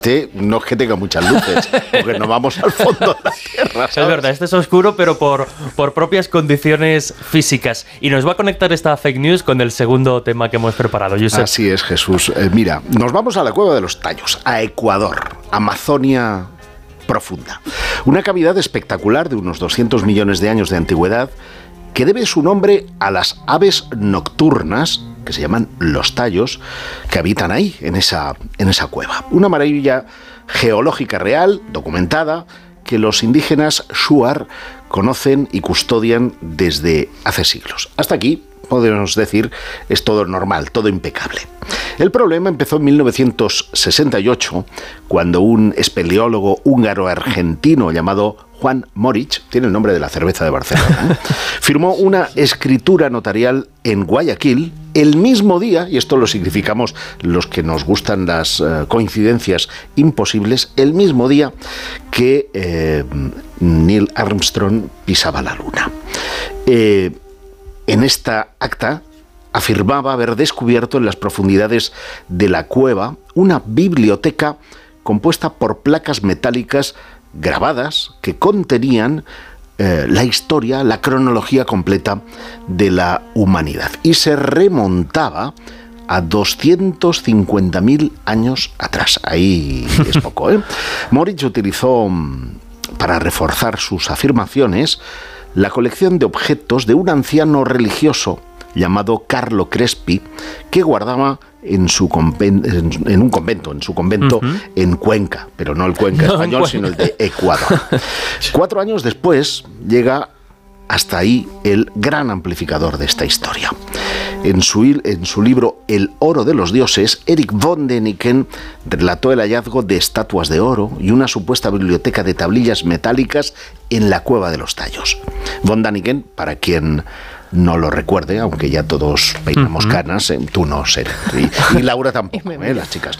No es que tenga muchas luces, porque no vamos al fondo de la Tierra, ¿sabes? Es verdad, este es oscuro, pero por propias condiciones físicas. Y nos va a conectar esta fake news con el segundo tema que hemos preparado, Josep. Así es, Jesús. Mira, nos vamos a la Cueva de los Tallos, a Ecuador, Amazonia profunda. Una cavidad espectacular de unos 200 millones de años de antigüedad que debe su nombre a las aves nocturnas, que se llaman los tallos, que habitan ahí, en esa cueva. Una maravilla geológica real, documentada, que los indígenas Shuar conocen y custodian desde hace siglos. Hasta aquí, podemos decir, es todo normal, todo impecable. El problema empezó en 1968, cuando un espeleólogo húngaro-argentino llamado Juan Moritz, tiene el nombre de la cerveza de Barcelona, firmó una escritura notarial en Guayaquil el mismo día, y esto lo significamos los que nos gustan las coincidencias imposibles, el mismo día que Neil Armstrong pisaba la Luna. En esta acta afirmaba haber descubierto en las profundidades de la cueva una biblioteca compuesta por placas metálicas grabadas que contenían la historia, la cronología completa de la humanidad. Y se remontaba a 250.000 años atrás. Ahí es poco, ¿eh? Moritz utilizó, para reforzar sus afirmaciones, la colección de objetos de un anciano religioso llamado Carlo Crespi, que guardaba en un convento en Cuenca, pero no el Cuenca español, sino el de Ecuador. 4 años después llega hasta ahí el gran amplificador de esta historia. En su libro El oro de los dioses, Eric von Däniken relató el hallazgo de estatuas de oro y una supuesta biblioteca de tablillas metálicas en la Cueva de los Tallos. Von Däniken, para quien no lo recuerde, aunque ya todos peinamos canas, tú no, Sera, y Laura tampoco, las chicas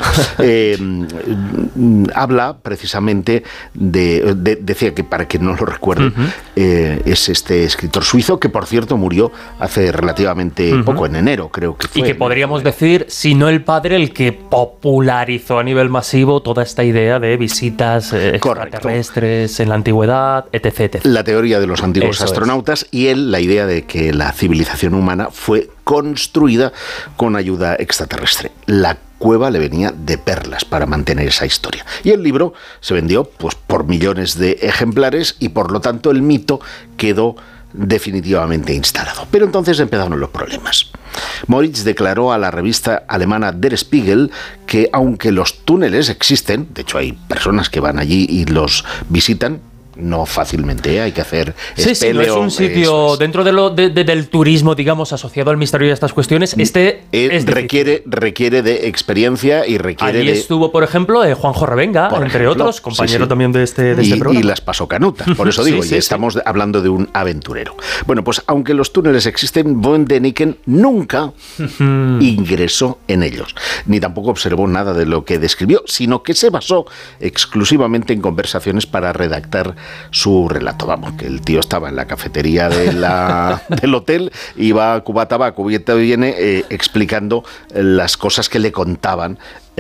no. Habla precisamente decía que, para quien no lo recuerde, es este escritor suizo que, por cierto, murió hace relativamente poco, en enero, creo que fue. Y que podríamos decir, si no el padre, el que popularizó a nivel masivo toda esta idea de visitas extraterrestres en la antigüedad, etc. La teoría de los antiguos astronautas y la idea de que la civilización humana fue construida con ayuda extraterrestre. La cueva le venía de perlas para mantener esa historia. Y el libro se vendió pues por millones de ejemplares y, por lo tanto, el mito quedó definitivamente instalado. Pero entonces empezaron los problemas. Moritz declaró a la revista alemana Der Spiegel que, aunque los túneles existen, de hecho hay personas que van allí y los visitan, no fácilmente, hay que hacer espeleo. Sí, no es un sitio dentro del turismo, digamos, asociado al misterio de estas cuestiones. Requiere de experiencia y requiere allí estuvo, por ejemplo, Juanjo Revenga, entre otros, compañero también de este programa. Y las pasó canutas, por eso digo, estamos hablando de un aventurero. Bueno, pues aunque los túneles existen, von Däniken nunca ingresó en ellos, ni tampoco observó nada de lo que describió, sino que se basó exclusivamente en conversaciones para redactar su relato. Vamos, que el tío estaba en la cafetería del hotel, iba cubata va, cubierta viene, explicando las cosas que le contaban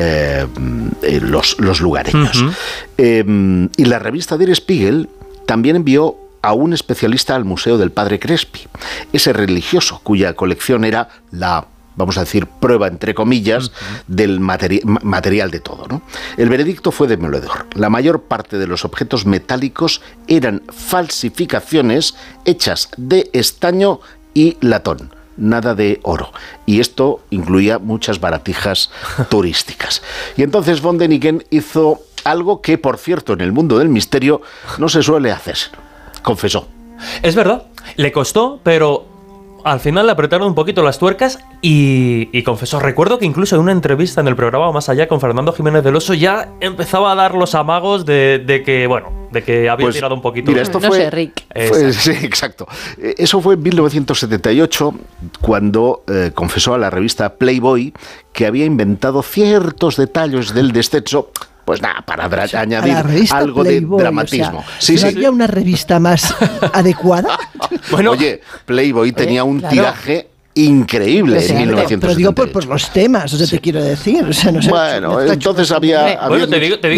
los lugareños. Y la revista Der Spiegel también envió a un especialista al Museo del Padre Crespi, ese religioso cuya colección era la, vamos a decir, prueba, entre comillas, del material de todo, ¿no? El veredicto fue demoledor. La mayor parte de los objetos metálicos eran falsificaciones hechas de estaño y latón, nada de oro. Y esto incluía muchas baratijas turísticas. Y entonces von Däniken hizo algo que, por cierto, en el mundo del misterio no se suele hacer. Confesó. Es verdad, le costó, pero al final le apretaron un poquito las tuercas y confesó. Recuerdo que incluso en una entrevista en el programa Más Allá con Fernando Jiménez del Oso ya empezaba a dar los amagos de que había tirado un poquito. Mira, esto fue, no sé, Rick. Sí, exacto. Eso fue en 1978 cuando confesó a la revista Playboy que había inventado ciertos detalles del descenso. Pues nada, para añadir algo Playboy, de dramatismo. O sea, ¿no había una revista más adecuada? Bueno, oye, Playboy tenía un tiraje increíble en 1978. Pero digo por los temas, o sea, te quiero decir. O sea, no sé, bueno, entonces había... Bueno, te digo